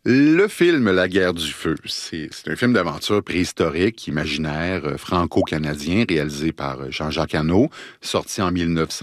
Le film La guerre du feu, c'est un film d'aventure préhistorique, imaginaire, franco-canadien, réalisé par Jean-Jacques Hano, sorti en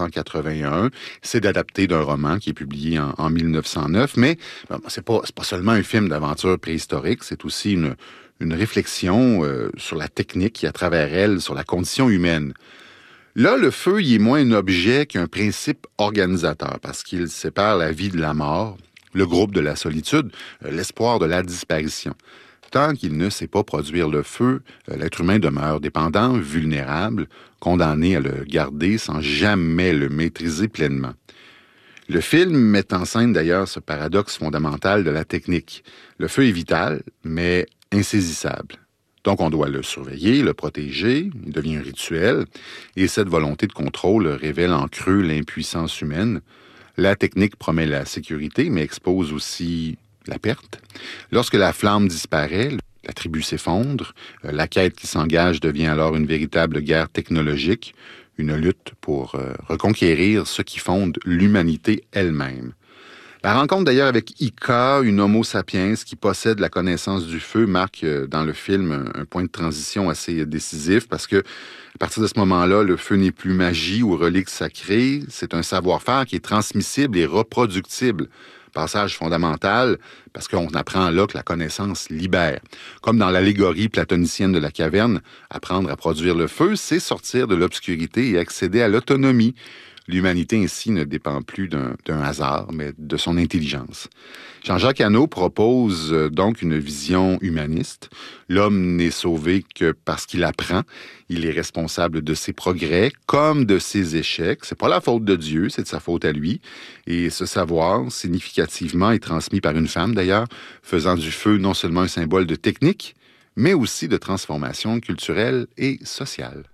1981. C'est adapté d'un roman qui est publié en 1909, mais c'est pas seulement un film d'aventure préhistorique, c'est aussi une réflexion sur la technique et à travers elle, sur la condition humaine. Là, le feu, il est moins un objet qu'un principe organisateur, parce qu'il sépare la vie de la mort, le groupe de la solitude, l'espoir de la disparition. Tant qu'il ne sait pas produire le feu, l'être humain demeure dépendant, vulnérable, condamné à le garder sans jamais le maîtriser pleinement. Le film met en scène d'ailleurs ce paradoxe fondamental de la technique. Le feu est vital, mais insaisissable. Donc, on doit le surveiller, le protéger, il devient un rituel, et cette volonté de contrôle révèle en creux l'impuissance humaine. La technique promet la sécurité, mais expose aussi la perte. Lorsque la flamme disparaît, la tribu s'effondre, la quête qui s'engage devient alors une véritable guerre technologique, une lutte pour reconquérir ce qui fonde l'humanité elle-même. La rencontre d'ailleurs avec Ika, une homo sapiens qui possède la connaissance du feu, marque dans le film un point de transition assez décisif parce que à partir de ce moment-là, le feu n'est plus magie ou relique sacrée, c'est un savoir-faire qui est transmissible et reproductible. Passage fondamental parce qu'on apprend là que la connaissance libère. Comme dans l'allégorie platonicienne de la caverne, apprendre à produire le feu, c'est sortir de l'obscurité et accéder à l'autonomie. L'humanité ainsi ne dépend plus d'un hasard, mais de son intelligence. Jean-Jacques Hano propose donc une vision humaniste. L'homme n'est sauvé que parce qu'il apprend. Il est responsable de ses progrès comme de ses échecs. C'est pas la faute de Dieu, c'est de sa faute à lui. Et ce savoir, significativement, est transmis par une femme d'ailleurs, faisant du feu non seulement un symbole de technique, mais aussi de transformation culturelle et sociale.